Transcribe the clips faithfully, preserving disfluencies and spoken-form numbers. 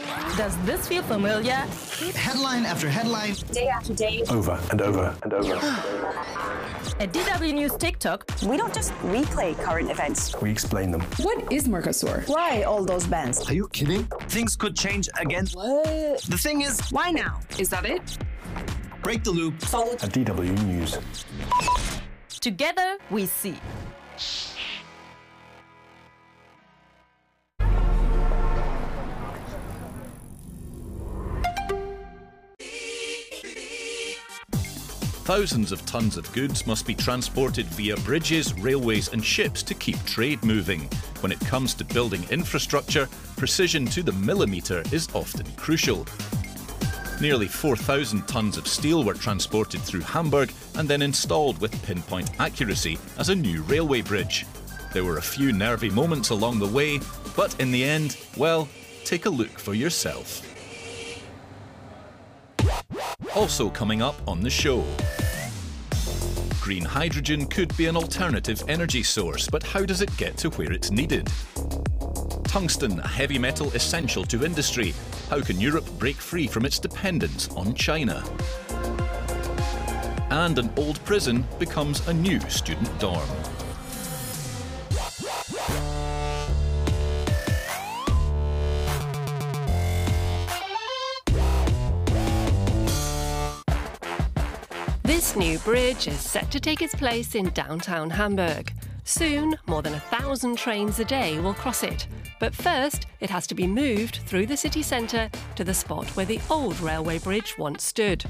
Does this feel familiar? Headline after headline. Day after day. Over and over and over. At D W News TikTok, We don't just replay current events. We explain them. What is Mercosur? Why all those bans? Are you kidding? Things could change again. What? The thing is, Why now? Is that it? break the loop. Follow. At D W News. together we see. Thousands of tons of goods must be transported via bridges, railways and ships to keep trade moving. When it comes to building infrastructure, precision to the millimetre is often crucial. Nearly four thousand tonnes of steel were transported through Hamburg and then installed with pinpoint accuracy as a new railway bridge. There were a few nervy moments along the way, but in the end, well, take a look for yourself. Also coming up on the show. Green hydrogen could be an alternative energy source, but how does it get to where it's needed? Tungsten, a heavy metal essential to industry. How can Europe break free from its dependence on China? And an old prison becomes a new student dorm. This new bridge is set to take its place in downtown Hamburg. Soon, more than a thousand trains a day will cross it. But first, it has to be moved through the city centre to the spot where the old railway bridge once stood.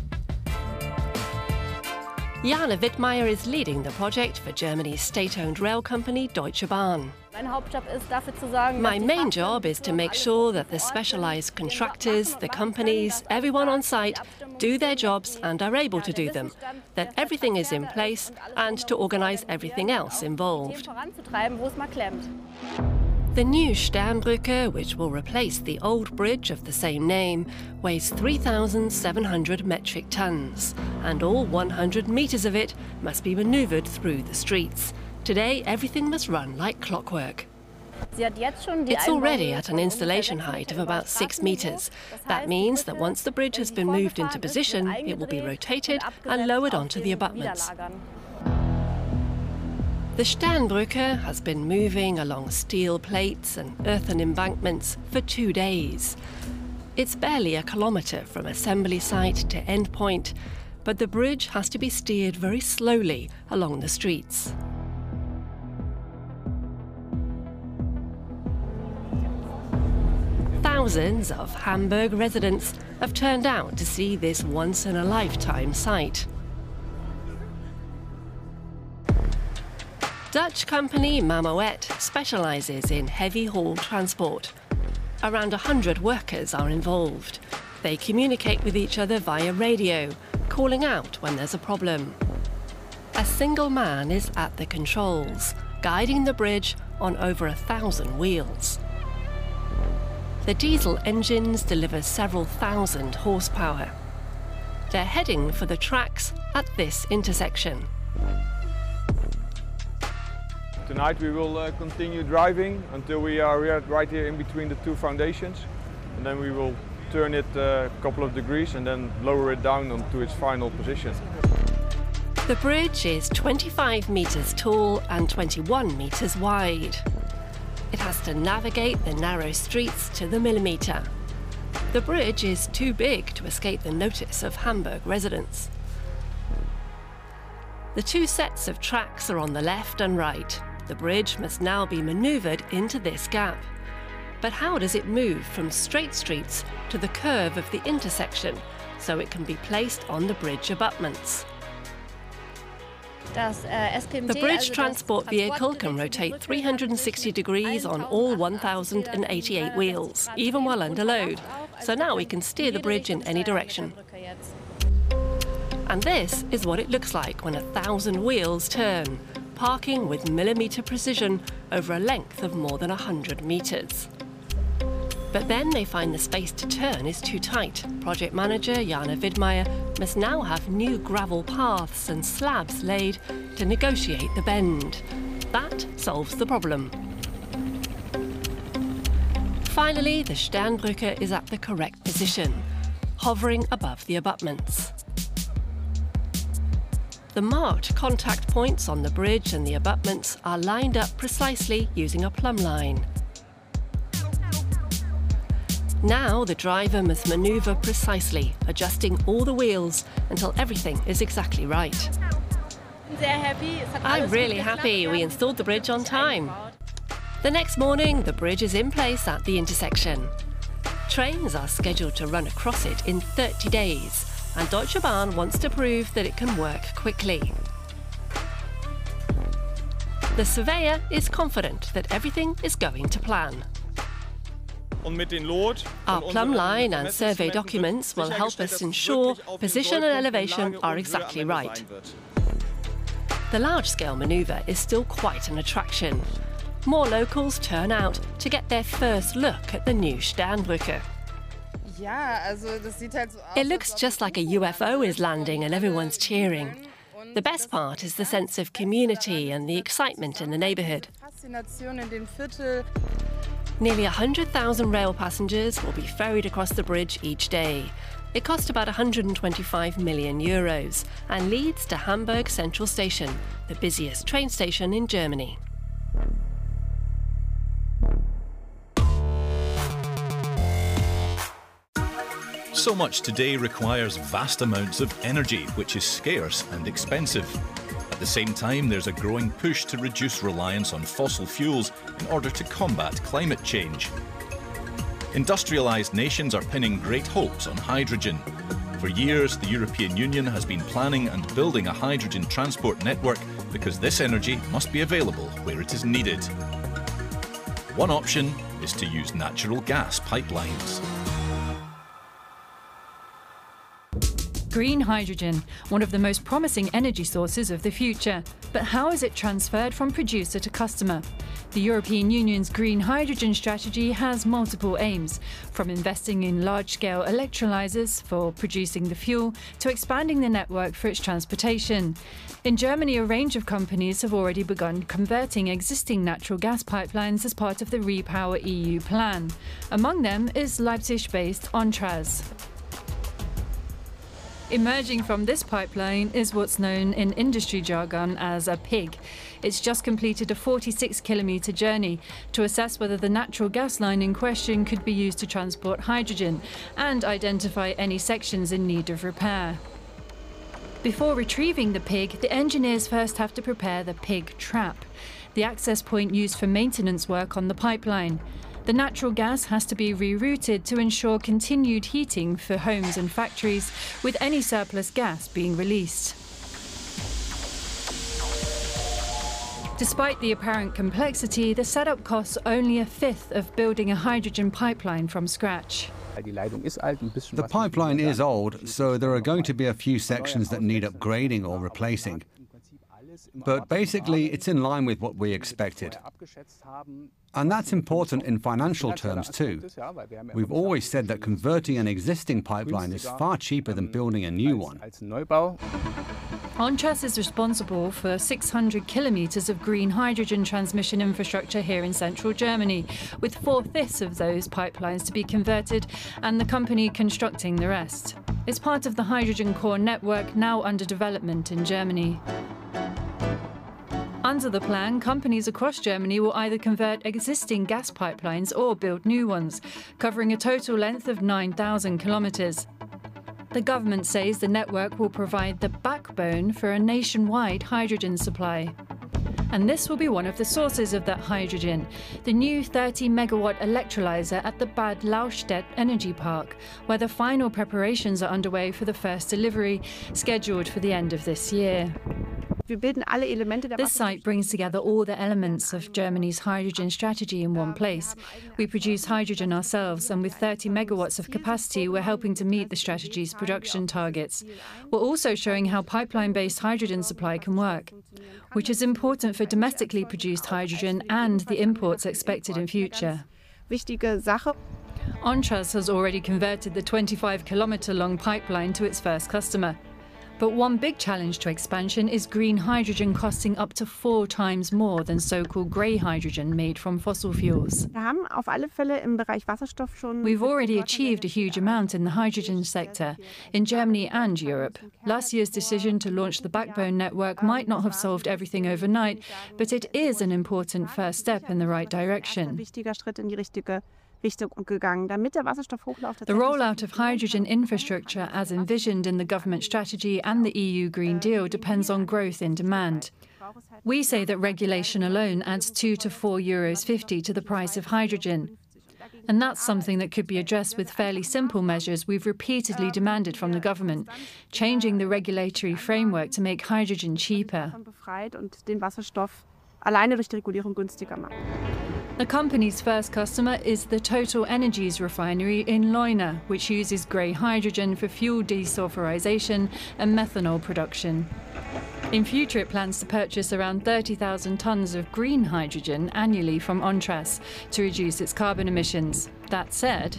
Jana Wittmeier is leading the project for Germany's state-owned rail company Deutsche Bahn. My main job is to make sure that the specialised contractors, the companies, everyone on site do their jobs and are able to do them, that everything is in place and to organise everything else involved. The new Sternbrücke, which will replace the old bridge of the same name, weighs three thousand seven hundred metric tonnes, and all one hundred metres of it must be manoeuvred through the streets. Today, everything must run like clockwork. It's already at an installation height of about six metres. That means that once the bridge has been moved into position, it will be rotated and lowered onto the abutments. The Sternbrücke has been moving along steel plates and earthen embankments for two days. It's barely a kilometre from assembly site to endpoint, but the bridge has to be steered very slowly along the streets. Thousands of Hamburg residents have turned out to see this once-in-a-lifetime sight. Dutch company Mammoet specialises in heavy haul transport. Around one hundred workers are involved. They communicate with each other via radio, calling out when there's a problem. A single man is at the controls, guiding the bridge on over a thousand wheels. The diesel engines deliver several thousand horsepower. They're heading for the tracks at this intersection. Tonight we will uh, continue driving until we are right here in between the two foundations, and then we will turn it uh, a couple of degrees and then lower it down onto its final position. The bridge is twenty-five metres tall and twenty-one metres wide. It has to navigate the narrow streets to the millimetre. The bridge is too big to escape the notice of Hamburg residents. The two sets of tracks are on the left and right. The bridge must now be manoeuvred into this gap. But how does it move from straight streets to the curve of the intersection so it can be placed on the bridge abutments? The bridge transport vehicle can rotate three hundred sixty degrees on all one thousand eighty-eight wheels, even while under load. So now we can steer the bridge in any direction. And this is what it looks like when a thousand wheels turn, parking with millimetre precision over a length of more than one hundred metres. But then they find the space to turn is too tight. Project manager Jana Wittmeier must now have new gravel paths and slabs laid to negotiate the bend. That solves the problem. Finally, the Sternbrücke is at the correct position, hovering above the abutments. The marked contact points on the bridge and the abutments are lined up precisely using a plumb line. Now the driver must manoeuvre precisely, adjusting all the wheels until everything is exactly right. I'm really happy we installed the bridge on time. The next morning, the bridge is in place at the intersection. Trains are scheduled to run across it in thirty days, and Deutsche Bahn wants to prove that it can work quickly. The surveyor is confident that everything is going to plan. Our plumb line and survey documents will help us ensure position and elevation are exactly right. The large-scale manoeuvre is still quite an attraction. More locals turn out to get their first look at the new Sternbrücke. It looks just like a U F O is landing and everyone's cheering. The best part is the sense of community and the excitement in the neighbourhood. Nearly one hundred thousand rail passengers will be ferried across the bridge each day. It cost about one hundred twenty-five million euros and leads to Hamburg Central Station, the busiest train station in Germany. So much today requires vast amounts of energy, which is scarce and expensive. At the same time, there's a growing push to reduce reliance on fossil fuels in order to combat climate change. Industrialised nations are pinning great hopes on hydrogen. For years, the European Union has been planning and building a hydrogen transport network because this energy must be available where it is needed. One option is to use natural gas pipelines. Green hydrogen, one of the most promising energy sources of the future. But how is it transferred from producer to customer? The European Union's green hydrogen strategy has multiple aims, from investing in large-scale electrolyzers for producing the fuel to expanding the network for its transportation. In Germany, a range of companies have already begun converting existing natural gas pipelines as part of the RePower E U plan. Among them is Leipzig-based ONTRAS. Emerging from this pipeline is what's known in industry jargon as a pig. It's just completed a forty-six kilometre journey to assess whether the natural gas line in question could be used to transport hydrogen and identify any sections in need of repair. Before retrieving the pig, the engineers first have to prepare the pig trap, the access point used for maintenance work on the pipeline. The natural gas has to be rerouted to ensure continued heating for homes and factories, with any surplus gas being released. Despite the apparent complexity, the setup costs only a fifth of building a hydrogen pipeline from scratch. The pipeline is old, so there are going to be a few sections that need upgrading or replacing. But basically, it's in line with what we expected. And that's important in financial terms too. We've always said that converting an existing pipeline is far cheaper than building a new one. ONTRAS is responsible for six hundred kilometres of green hydrogen transmission infrastructure here in central Germany, with four-fifths of those pipelines to be converted and the company constructing the rest. It's part of the Hydrogen Core network now under development in Germany. Under the plan, companies across Germany will either convert existing gas pipelines or build new ones, covering a total length of nine thousand kilometres. The government says the network will provide the backbone for a nationwide hydrogen supply. And this will be one of the sources of that hydrogen, the new thirty megawatt electrolyzer at the Bad Lauchstädt Energy Park, where the final preparations are underway for the first delivery, scheduled for the end of this year. This site brings together all the elements of Germany's hydrogen strategy in one place. We produce hydrogen ourselves, and with thirty megawatts of capacity, we're helping to meet the strategy's production targets. We're also showing how pipeline-based hydrogen supply can work, which is important for domestically produced hydrogen and the imports expected in future. ONTRAS has already converted the twenty-five kilometre long pipeline to its first customer. But one big challenge to expansion is green hydrogen costing up to four times more than so-called grey hydrogen made from fossil fuels. We've already achieved a huge amount in the hydrogen sector, in Germany and Europe. Last year's decision to launch the Backbone network might not have solved everything overnight, but it is an important first step in the right direction. The rollout of hydrogen infrastructure as envisioned in the government strategy and the E U Green Deal depends on growth in demand. We say that regulation alone adds two to four euros fifty to the price of hydrogen. And that's something that could be addressed with fairly simple measures we've repeatedly demanded from the government, changing the regulatory framework to make hydrogen cheaper. The company's first customer is the Total Energies refinery in Leuna, which uses grey hydrogen for fuel desulfurization and methanol production. In future, it plans to purchase around thirty thousand tonnes of green hydrogen annually from Ontras to reduce its carbon emissions. That said,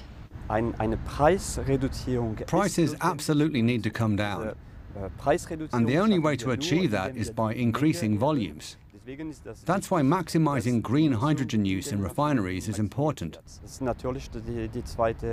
prices absolutely need to come down. And the only way to achieve that is by increasing volumes. That's why maximising green hydrogen use in refineries is important.